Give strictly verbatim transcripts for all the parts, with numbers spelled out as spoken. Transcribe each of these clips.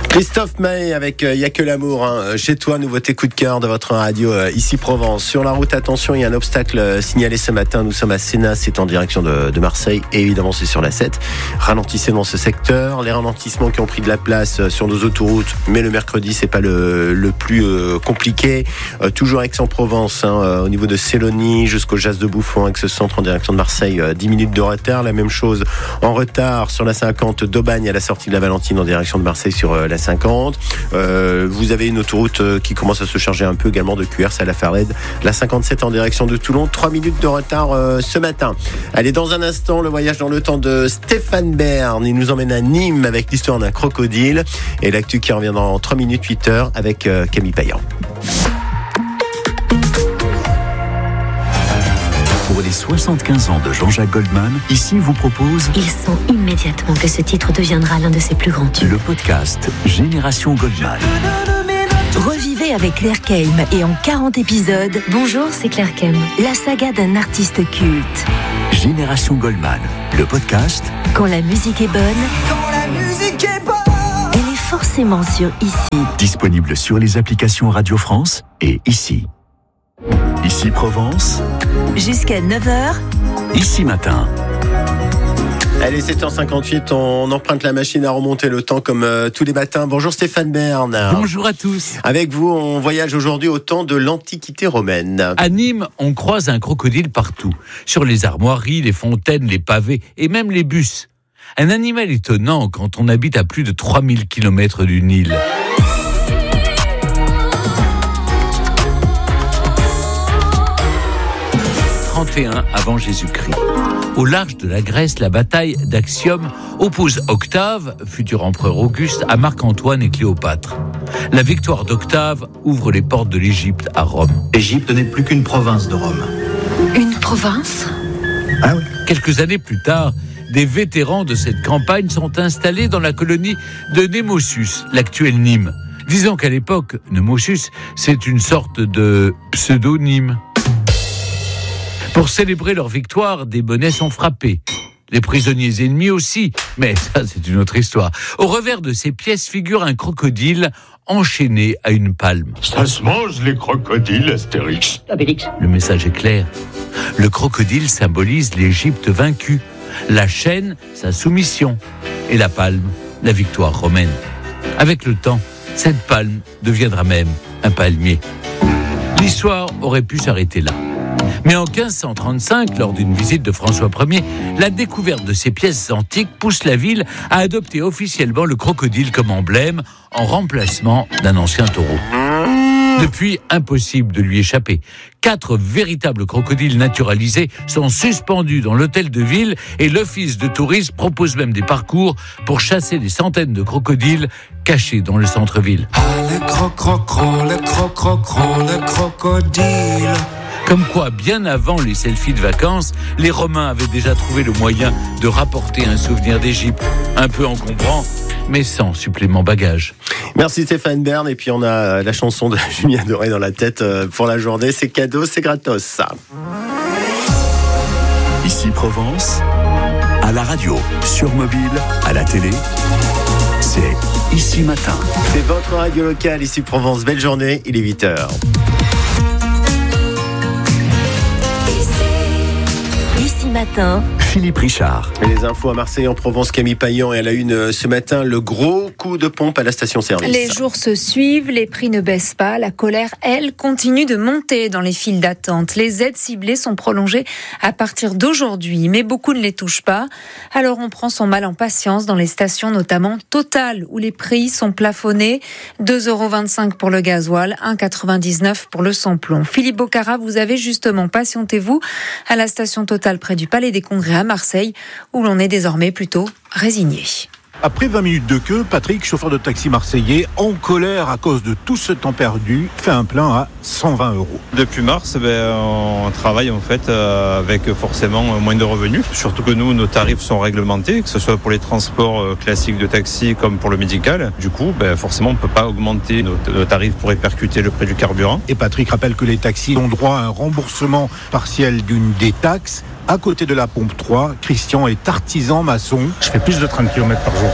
Christophe Maé avec euh, Y'a que l'amour, hein. Chez toi, nouveauté coup de cœur de votre radio euh, ici Provence. Sur la route, attention, il y a un obstacle euh, signalé ce matin. Nous sommes à Sénat, c'est en direction de, de Marseille et évidemment c'est sur la sept. Ralentissez dans ce secteur. Les ralentissements qui ont pris de la place euh, sur nos autoroutes, mais le mercredi c'est pas le, le plus euh, compliqué. Euh, toujours Aix-en-Provence, hein, euh, au niveau de Célonie jusqu'au Jas de Bouffon, Aix-Centre en direction de Marseille, euh, dix minutes de retard. La même chose en retard sur la cinquante d'Aubagne à la sortie de la Valentine en direction de Marseille sur euh, la cinquante. Euh, vous avez une autoroute euh, qui commence à se charger un peu également de Q R, c'est à la Farled. La cinquante-sept en direction de Toulon, trois minutes de retard euh, ce matin. Allez, dans un instant, le voyage dans le temps de Stéphane Bern. Il nous emmène à Nîmes avec l'histoire d'un crocodile. Et l'actu qui revient dans trois minutes, huit heures avec euh, Camille Payan. Pour les soixante-quinze ans de Jean-Jacques Goldman, ici vous propose... Il sent immédiatement que ce titre deviendra l'un de ses plus grands tubes. Le podcast Génération Goldman. Revivez avec Claire Keim et en quarante épisodes... Bonjour, c'est Claire Keim. La saga d'un artiste culte. Génération Goldman, le podcast... Quand la musique est bonne... Quand la musique est bonne... Elle est forcément sur Ici. Disponible sur les applications Radio France et Ici. Ici Provence. Jusqu'à neuf heures. Ici Matin. Allez, sept heures cinquante-huit, on emprunte la machine à remonter le temps comme euh, tous les matins. Bonjour Stéphane Bern. Bonjour à tous. Avec vous, on voyage aujourd'hui au temps de l'Antiquité romaine. À Nîmes, on croise un crocodile partout. Sur les armoiries, les fontaines, les pavés et même les bus. Un animal étonnant quand on habite à plus de trois mille kilomètres du Nil. trente et un avant Jésus-Christ. Au large de la Grèce, la bataille d'Actium oppose Octave, futur empereur Auguste, à Marc-Antoine et Cléopâtre. La victoire d'Octave ouvre les portes de l'Égypte à Rome. L'Égypte n'est plus qu'une province de Rome. Une province ? Ah oui. Quelques années plus tard, des vétérans de cette campagne sont installés dans la colonie de Nemausus, l'actuelle Nîmes. Disons qu'à l'époque, Nemausus, c'est une sorte de pseudonyme. Pour célébrer leur victoire, des bonnets sont frappés. Les prisonniers ennemis aussi, mais ça c'est une autre histoire. Au revers de ces pièces figure un crocodile enchaîné à une palme. Ça se mange les crocodiles, Astérix. Le message est clair. Le crocodile symbolise l'Égypte vaincue, la chaîne, sa soumission, et la palme, la victoire romaine. Avec le temps, cette palme deviendra même un palmier. L'histoire aurait pu s'arrêter là. Mais en quinze cent trente-cinq, lors d'une visite de François Ier, la découverte de ces pièces antiques pousse la ville à adopter officiellement le crocodile comme emblème en remplacement d'un ancien taureau. Depuis, impossible de lui échapper. Quatre véritables crocodiles naturalisés sont suspendus dans l'hôtel de ville et l'office de tourisme propose même des parcours pour chasser des centaines de crocodiles cachés dans le centre-ville. Ah, le crocrocro, le crocrocro, le crocodile. Comme quoi, bien avant les selfies de vacances, les Romains avaient déjà trouvé le moyen de rapporter un souvenir d'Égypte. Un peu encombrant, mais sans supplément bagage. Merci Stéphane Bern. Et puis on a la chanson de Julien Doré dans la tête pour la journée. C'est cadeau, c'est gratos, ça. Ici Provence, à la radio, sur mobile, à la télé, c'est Ici Matin. C'est votre radio locale, ici Provence. Belle journée, il est huit heures. Ici Matin. Philippe Richard. Et les infos à Marseille, en Provence, Camille Payan. Et à la une ce matin, le gros coup de pompe à la station-service. Les jours se suivent, les prix ne baissent pas. La colère, elle, continue de monter dans les files d'attente. Les aides ciblées sont prolongées à partir d'aujourd'hui, mais beaucoup ne les touchent pas. Alors on prend son mal en patience dans les stations, notamment Total, où les prix sont plafonnés. deux euros vingt-cinq pour le gasoil, un euro quatre-vingt-dix-neuf pour le sans-plomb. Philippe Bocara, vous avez justement, patientez-vous, à la station Total près du Palais des Congrès à Marseille, où l'on est désormais plutôt résigné. Après vingt minutes de queue, Patrick, chauffeur de taxi marseillais, en colère à cause de tout ce temps perdu, fait un plein à cent vingt euros. Depuis mars, ben, on travaille en fait avec forcément moins de revenus. Surtout que nous, nos tarifs sont réglementés, que ce soit pour les transports classiques de taxi comme pour le médical. Du coup, ben, forcément, on ne peut pas augmenter nos, nos tarifs pour répercuter le prix du carburant. Et Patrick rappelle que les taxis ont droit à un remboursement partiel d'une des taxes. À côté de la pompe trois, Christian est artisan maçon. Je fais plus de trente kilomètres par jour.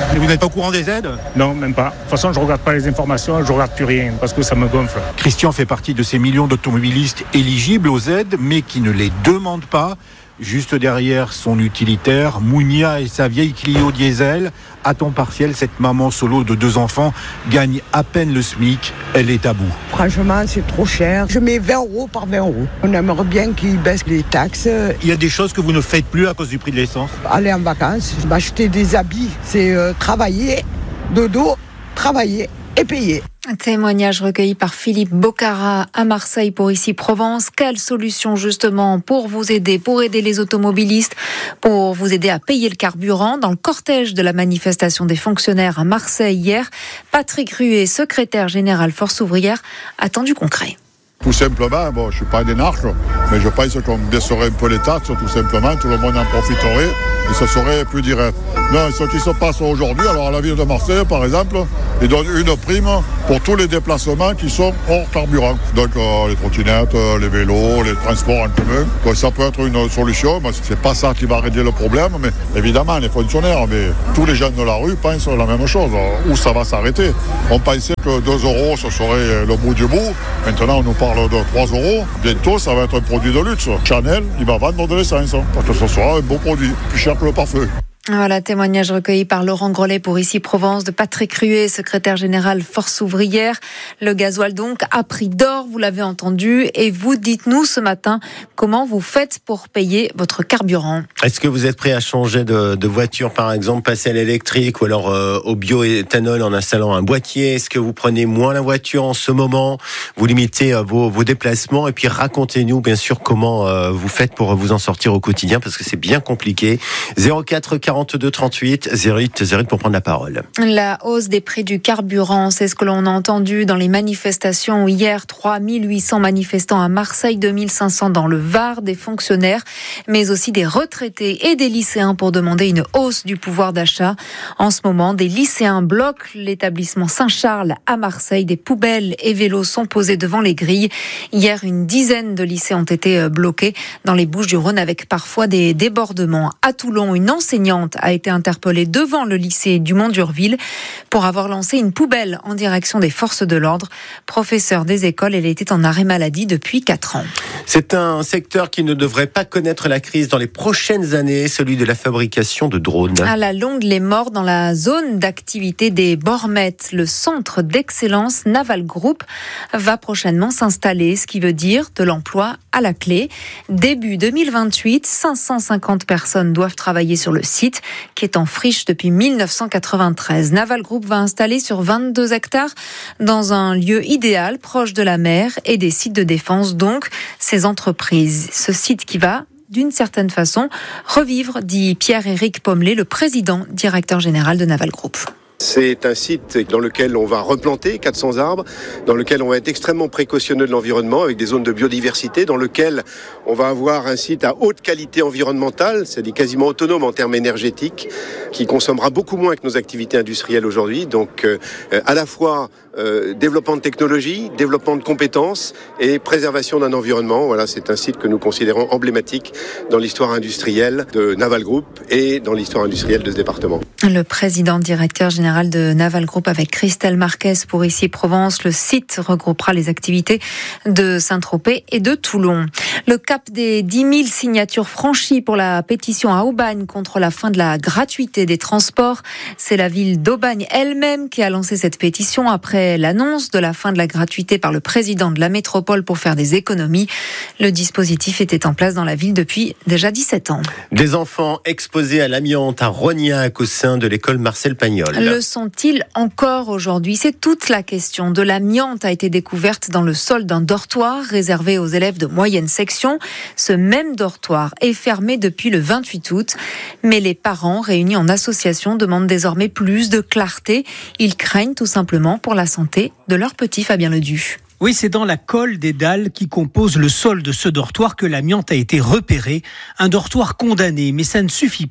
Et vous n'êtes pas au courant des aides ? Non, même pas. De toute façon, je regarde pas les informations, je regarde plus rien parce que ça me gonfle. Christian fait partie de ces millions d'automobilistes éligibles aux aides, mais qui ne les demandent pas. Juste derrière son utilitaire, Mounia et sa vieille Clio diesel. À temps partiel, cette maman solo de deux enfants gagne à peine le SMIC. Elle est à bout. Franchement, c'est trop cher. Je mets vingt euros par vingt euros. On aimerait bien qu'ils baissent les taxes. Il y a des choses que vous ne faites plus à cause du prix de l'essence. Aller en vacances, m'acheter des habits, c'est euh, travailler, dodo, travailler et payer. Témoignage recueilli par Philippe Bocara à Marseille pour Ici Provence. Quelle solution justement pour vous aider, pour aider les automobilistes, pour vous aider à payer le carburant? Dans le cortège de la manifestation des fonctionnaires à Marseille hier, Patrick Ruet, secrétaire général Force ouvrière, attend du concret. Tout simplement, bon, je ne suis pas un énarque, mais je pense qu'on baisserait un peu les taxes, tout simplement, tout le monde en profiterait et ce serait plus direct. Non, ce qui se passe aujourd'hui, alors à la ville de Marseille, par exemple, ils donnent une prime pour tous les déplacements qui sont hors carburant. Donc euh, les trottinettes, euh, les vélos, les transports en commun. Donc, ça peut être une solution, mais ce n'est pas ça qui va régler le problème. Mais évidemment, les fonctionnaires, mais tous les jeunes de la rue pensent la même chose. Où ça va s'arrêter? On pensait que deux euros, ce serait le bout du bout. Maintenant, on nous parle de trois euros. Bientôt, ça va être un produit de luxe. Chanel, il va vendre de l'essence, hein, parce que ce sera un beau produit, plus cher que le parfum. Voilà, témoignage recueilli par Laurent Grelet pour Ici Provence de Patrick Ruet, secrétaire général Force ouvrière. Le gasoil donc a pris d'or, vous l'avez entendu. Et vous, dites-nous ce matin comment vous faites pour payer votre carburant. Est-ce que vous êtes prêt à changer de, de voiture, par exemple, passer à l'électrique ou alors euh, au bioéthanol en installant un boîtier? Est-ce que vous prenez moins la voiture en ce moment? Vous limitez euh, vos, vos déplacements? Et puis racontez-nous bien sûr comment euh, vous faites pour vous en sortir au quotidien, parce que c'est bien compliqué. zéro quatre quarante-deux trente-huit zéro huit zéro huit pour prendre la parole. La hausse des prix du carburant, c'est ce que l'on a entendu dans les manifestations hier. trois mille huit cents manifestants à Marseille, deux mille cinq cents dans le Var, des fonctionnaires, mais aussi des retraités et des lycéens pour demander une hausse du pouvoir d'achat. En ce moment, des lycéens bloquent l'établissement Saint-Charles à Marseille. Des poubelles et vélos sont posés devant les grilles. Hier, une dizaine de lycées ont été bloqués dans les Bouches-du-Rhône avec parfois des débordements. À Toulon, une enseignante a été interpellée devant le lycée du Mont-Durville pour avoir lancé une poubelle en direction des forces de l'ordre. Professeure des écoles, elle était en arrêt maladie depuis quatre ans. C'est un secteur qui ne devrait pas connaître la crise dans les prochaines années, celui de la fabrication de drones. À la longue, les morts dans la zone d'activité des Bormettes. Le centre d'excellence Naval Group va prochainement s'installer, ce qui veut dire de l'emploi à la clé. Début deux mille vingt-huit, cinq cent cinquante personnes doivent travailler sur le site, qui est en friche depuis mille neuf cent quatre-vingt-treize. Naval Group va installer sur vingt-deux hectares dans un lieu idéal, proche de la mer et des sites de défense, donc ces entreprises. Ce site qui va, d'une certaine façon, revivre, dit Pierre-Éric Pommelet, le président directeur général de Naval Group. C'est un site dans lequel on va replanter quatre cents arbres, dans lequel on va être extrêmement précautionneux de l'environnement avec des zones de biodiversité, dans lequel on va avoir un site à haute qualité environnementale, c'est-à-dire quasiment autonome en termes énergétiques, qui consommera beaucoup moins que nos activités industrielles aujourd'hui. Donc euh, à la fois euh, développement de technologies, développement de compétences et préservation d'un environnement. Voilà, c'est un site que nous considérons emblématique dans l'histoire industrielle de Naval Group et dans l'histoire industrielle de ce département. Le président directeur général de Naval Group avec Christelle Marquez pour Ici Provence. Le site regroupera les activités de Saint-Tropez et de Toulon. Le cap des dix mille signatures franchies pour la pétition à Aubagne contre la fin de la gratuité des transports. C'est la ville d'Aubagne elle-même qui a lancé cette pétition après l'annonce de la fin de la gratuité par le président de la métropole pour faire des économies. Le dispositif était en place dans la ville depuis déjà dix-sept ans. Des enfants exposés à l'amiante à Rognac au sein de l'école Marcel Pagnol. Le sont-ils encore aujourd'hui? C'est toute la question. De l'amiante a été découverte dans le sol d'un dortoir réservé aux élèves de moyenne section. Ce même dortoir est fermé depuis le vingt-huit août. Mais les parents réunis en association demandent désormais plus de clarté. Ils craignent tout simplement pour la santé de leur petit Fabien Ledu. Oui, c'est dans la colle des dalles qui composent le sol de ce dortoir que l'amiante a été repérée. Un dortoir condamné, mais ça ne suffit pas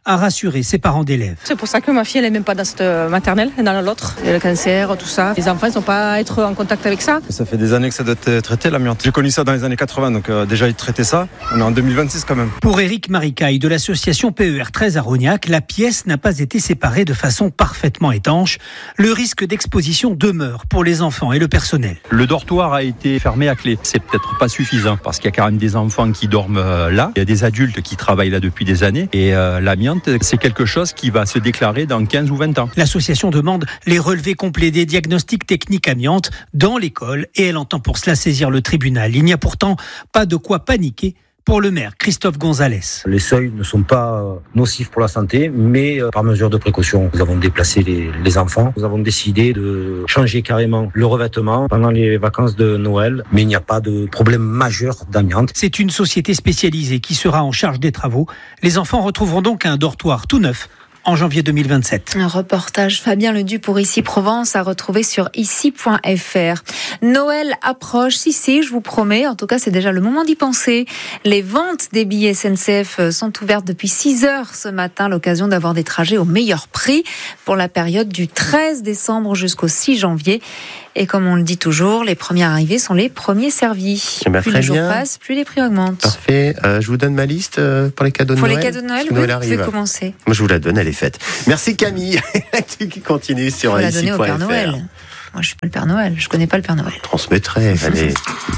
a rassuré ses parents d'élèves. C'est pour ça que ma fille, elle n'est même pas dans cette maternelle, elle est dans l'autre. Et le cancer, tout ça. Les enfants, ils ne sont pas à être en contact avec ça. Ça fait des années que ça doit être traité, l'amiante. J'ai connu ça dans les années quatre-vingts, donc euh, déjà ils traitaient ça. On est en deux mille vingt-six quand même. Pour Éric Maricaille de l'association P E R treize à Rognac, la pièce n'a pas été séparée de façon parfaitement étanche. Le risque d'exposition demeure pour les enfants et le personnel. Le dortoir a été fermé à clé. C'est peut-être pas suffisant parce qu'il y a quand même des enfants qui dorment là. Il y a des adultes qui travaillent là depuis des années. Et euh, l'amiante, c'est quelque chose qui va se déclarer dans quinze ou vingt ans. L'association demande les relevés complets des diagnostics techniques amiante dans l'école et elle entend pour cela saisir le tribunal. Il n'y a pourtant pas de quoi paniquer pour le maire Christophe Gonzalez. Les seuils ne sont pas nocifs pour la santé, mais par mesure de précaution, nous avons déplacé les, les enfants. Nous avons décidé de changer carrément le revêtement pendant les vacances de Noël, mais il n'y a pas de problème majeur d'amiante. C'est une société spécialisée qui sera en charge des travaux. Les enfants retrouveront donc un dortoir tout neuf en janvier deux mille vingt-sept. Un reportage Fabien Ledu pour Ici Provence à retrouver sur ici point f r. Noël approche, si si, je vous promets, en tout cas c'est déjà le moment d'y penser. Les ventes des billets S N C F sont ouvertes depuis six heures ce matin, l'occasion d'avoir des trajets au meilleur prix pour la période du treize décembre jusqu'au six janvier. Et comme on le dit toujours, les premiers arrivés sont les premiers servis. Eh ben, plus les jours passent, plus les prix augmentent. Parfait. Euh, je vous donne ma liste euh, pour les cadeaux de pour Noël. Pour les cadeaux de Noël, oui, Noël vous pouvez commencer. Moi, je vous la donne, elle est faite. Merci Camille. L'actu qui continue sur ici point f r. ici la donner au Père Noël. Moi, je ne suis pas le Père Noël. Je ne connais pas le Père Noël. Transmettrai, allez.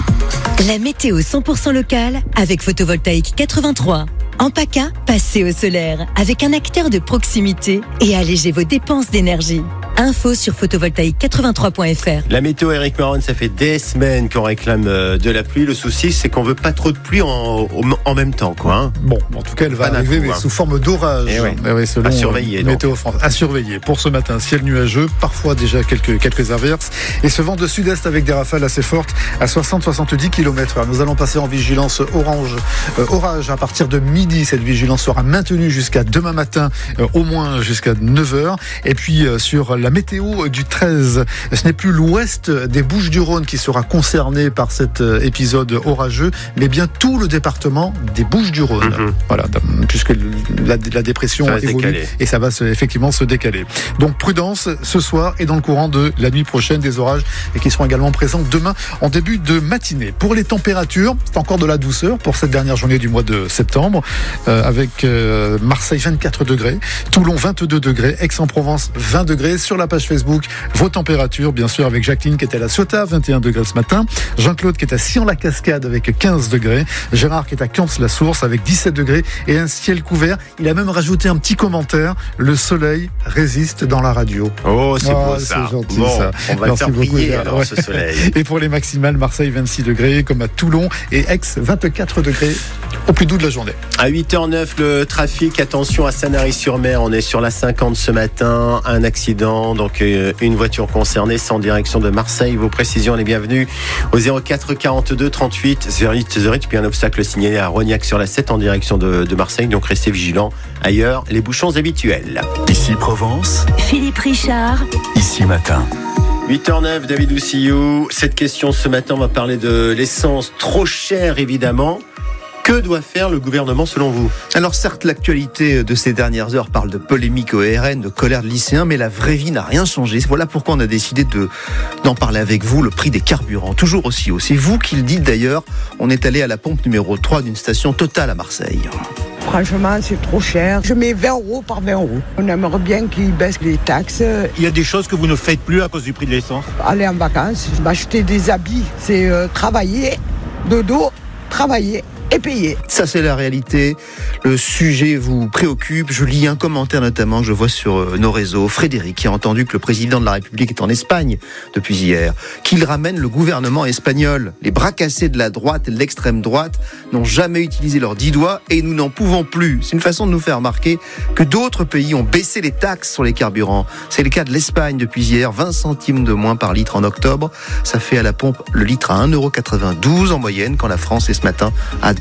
La météo cent pour cent locale avec Photovoltaïque quatre-vingt-trois. En PACA, passez au solaire avec un acteur de proximité et allégez vos dépenses d'énergie. Info sur photovoltaïque quatre-vingt-trois point f r. La météo, Eric Maron, ça fait des semaines qu'on réclame de la pluie. Le souci, c'est qu'on veut pas trop de pluie en, en même temps, quoi. Hein. Bon, en tout cas, elle va pas arriver, coup, mais hein. sous forme d'orage. Et ouais. Et ouais, selon à surveiller. Euh, Météo France. À surveiller. Pour ce matin, ciel nuageux, parfois déjà quelques, quelques averses. Et ce vent de sud-est avec des rafales assez fortes à soixante à soixante-dix kilomètres heure. Nous allons passer en vigilance orange, euh, orage à partir de midi. Cette vigilance sera maintenue jusqu'à demain matin, euh, au moins jusqu'à neuf heures. Et puis, euh, sur la météo du treize, ce n'est plus l'ouest des Bouches-du-Rhône qui sera concerné par cet euh, épisode orageux, mais bien tout le département des Bouches-du-Rhône. Mm-hmm. Voilà, puisque la, la dépression évolue décaler. Et ça va se, effectivement se décaler. Donc prudence ce soir et dans le courant de la nuit prochaine, des orages et qui seront également présents demain en début de matinée. Pour les températures, c'est encore de la douceur pour cette dernière journée du mois de septembre, euh, avec euh, Marseille vingt-quatre degrés, Toulon vingt-deux degrés, Aix-en-Provence vingt degrés. Sur la page Facebook, vos températures, bien sûr, avec Jacqueline qui est à la Ciotat, vingt et un degrés ce matin, Jean-Claude qui est à Sion-la-Cascade avec quinze degrés, Gérard qui est à Camps-la-Source avec dix-sept degrés et un ciel couvert. Il a même rajouté un petit commentaire, le soleil résiste dans la radio. Oh, c'est oh, beau ça. C'est gentil, bon, ça. on va Merci le faire beaucoup, briller alors, ouais. ce soleil. Et pour les maximales, Marseille vingt-six degrés, comme à Toulon, et Aix vingt-quatre degrés au plus doux de la journée. À huit heures neuf, le trafic, attention à Sanary-sur-Mer, on est sur la cinquante ce matin, un accident, donc euh, une voiture concernée, c'est en direction de Marseille. Vos précisions, les bienvenues au zéro quatre quarante-deux trente-huit zéro huit zéro huit, puis un obstacle signalé à Rognac sur la sept en direction de, de Marseille, donc restez vigilants. Ailleurs, les bouchons habituels. Ici Provence, Philippe Richard, Ici Matin. huit heures neuf, David Oussillou. Cette question ce matin, on va parler de l'essence trop chère, évidemment. Que doit faire le gouvernement selon vous ? Alors certes, l'actualité de ces dernières heures parle de polémique au R N, de colère de lycéens, mais la vraie vie n'a rien changé. Voilà pourquoi on a décidé de, d'en parler avec vous, le prix des carburants, toujours aussi haut. C'est vous qui le dites d'ailleurs, on est allé à la pompe numéro trois d'une station Total à Marseille. Franchement, c'est trop cher. Je mets vingt euros par vingt euros. On aimerait bien qu'ils baissent les taxes. Il y a des choses que vous ne faites plus à cause du prix de l'essence. Aller en vacances, m'acheter des habits, c'est euh, travailler, dodo, travailler et payer. Ça, c'est la réalité. Le sujet vous préoccupe. Je lis un commentaire notamment que je vois sur nos réseaux. Frédéric qui a entendu que le président de la République est en Espagne depuis hier, qu'il ramène le gouvernement espagnol. Les bras cassés de la droite et de l'extrême droite n'ont jamais utilisé leurs dix doigts et nous n'en pouvons plus. C'est une façon de nous faire remarquer que d'autres pays ont baissé les taxes sur les carburants. C'est le cas de l'Espagne depuis hier, vingt centimes de moins par litre en octobre. Ça fait à la pompe le litre à un euro quatre-vingt-douze en moyenne, quand la France est ce matin à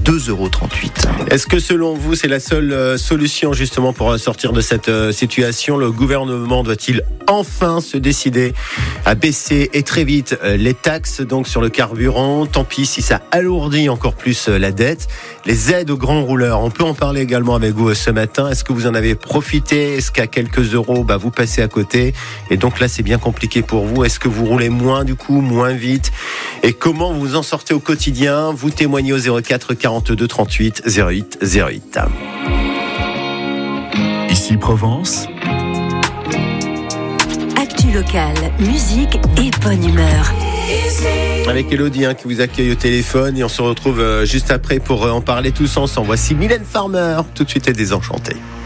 deux euros trente-huit. Est-ce que selon vous, c'est la seule solution justement pour sortir de cette situation ? Le gouvernement doit-il enfin se décider à baisser et très vite les taxes donc sur le carburant ? Tant pis si ça alourdit encore plus la dette. Les aides aux grands rouleurs, on peut en parler également avec vous ce matin. Est-ce que vous en avez profité ? Est-ce qu'à quelques euros, bah, vous passez à côté ? Et donc là, c'est bien compliqué pour vous. Est-ce que vous roulez moins du coup, moins vite ? Et comment vous en sortez au quotidien ? Vous témoignez au zéro quatre quarante-deux trente-huit zéro huit zéro huit. Ici Provence. Actu locale, musique et bonne humeur. Avec Elodie hein, qui vous accueille au téléphone et on se retrouve euh, juste après pour euh, en parler tous ensemble. Voici Mylène Farmer, tout de suite et Désenchanté.